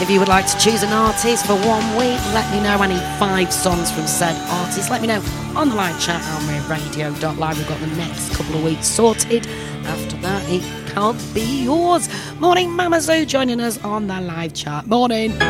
If you would like to choose an artist for 1 week, let me know. I need 5 songs from said artist. Let me know on the live chat, almeradio.live. We've got the next couple of weeks sorted. After that, it can't be yours. Morning, Mama Zoo joining us on the live chat. Morning.